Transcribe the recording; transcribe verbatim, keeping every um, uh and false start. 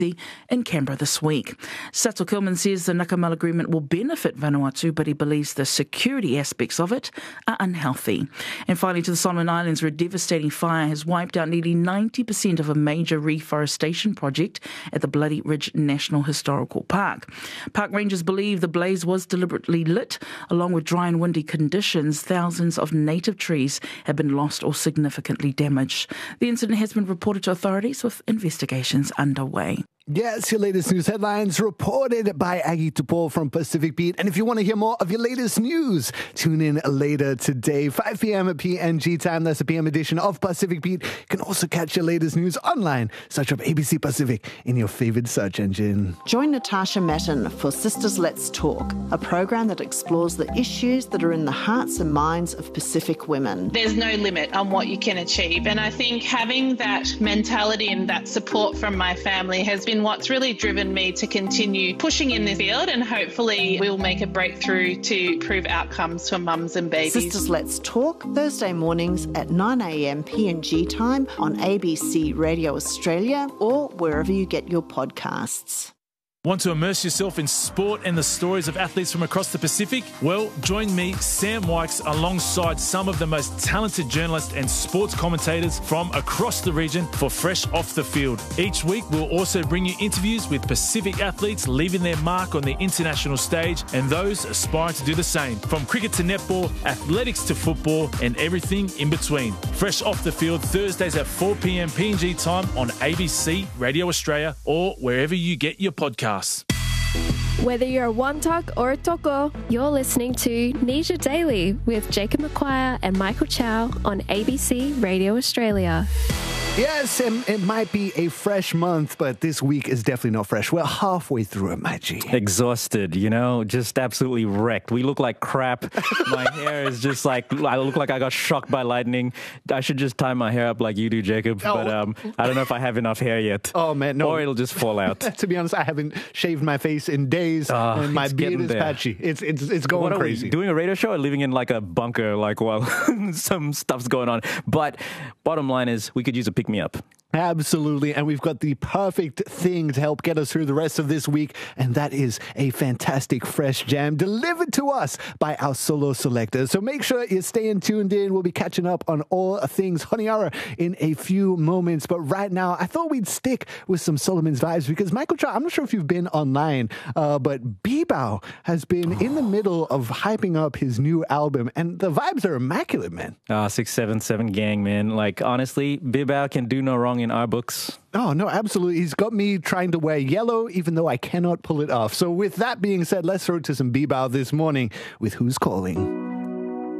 in Canberra this week. Sato Kilman says the Nakamal agreement will benefit Vanuatu, but he believes the security aspects of it are unhealthy. And finally, to the Solomon Islands, where a devastating fire has wiped out nearly ninety percent of a major reforestation project at the Bloody Ridge National Historical Park. Park rangers believe the blaze was deliberately lit. Along with dry and windy conditions, thousands of native trees have been lost or significantly damaged. The incident has been reported to authorities with investigations underway. Yes, your latest news headlines reported by Aggie Tupou from Pacific Beat. And if you want to hear more of your latest news, tune in later today, five p.m. at P N G time. That's a P M edition of Pacific Beat. You can also catch your latest news online. Search up A B C Pacific in your favorite search engine. Join Natasha Matten for Sisters Let's Talk, a program that explores the issues that are in the hearts and minds of Pacific women. There's no limit on what you can achieve. And I think having that mentality and that support from my family has been what's really driven me to continue pushing in this field, and hopefully we'll make a breakthrough to improve outcomes for mums and babies. Sisters Let's Talk, Thursday mornings at nine a.m. P N G time on A B C Radio Australia or wherever you get your podcasts. Want to immerse yourself in sport and the stories of athletes from across the Pacific? Well, join me, Sam Wykes, alongside some of the most talented journalists and sports commentators from across the region for Fresh Off the Field. Each week, we'll also bring you interviews with Pacific athletes leaving their mark on the international stage and those aspiring to do the same. From cricket to netball, athletics to football, and everything in between. Fresh Off the Field, Thursdays at four p.m. P N G time on A B C Radio Australia or wherever you get your podcasts. Whether you're a Wantok or a Toko, you're listening to Nisha Daily with Jacob McQuire and Michael Chow on A B C Radio Australia. Yes, it, it might be a fresh month, but this week is definitely not fresh. We're halfway through it, my G. Exhausted, you know, just absolutely wrecked. We look like crap. My hair is just like, I look like I got shocked by lightning. I should just tie my hair up like you do, Jacob. Oh. But um, I don't know if I have enough hair yet. Oh, man, no. Or it'll just fall out. To be honest, I haven't shaved my face in days, uh, and my beard is there. patchy. It's it's it's going what are crazy. We, doing a radio show or living in like a bunker, like while some stuff's going on? But bottom line is, we could use a pick-me-up. Absolutely, and we've got the perfect thing to help get us through the rest of this week, and that is a fantastic fresh jam delivered to us by our solo selector. So make sure you're staying tuned in. We'll be catching up on all things Honiara in a few moments, but right now I thought we'd stick with some Solomon's vibes because Michael Chow, I'm not sure if you've been online, uh, but Bibao has been in the middle of hyping up his new album, and the vibes are immaculate, man. Ah, uh, six seven seven gang, man. Like, honestly, Bibao can do no wrong in our books. Oh, no, absolutely. He's got me trying to wear yellow, even though I cannot pull it off. So with that being said, let's throw to some Bibao this morning with Who's Calling.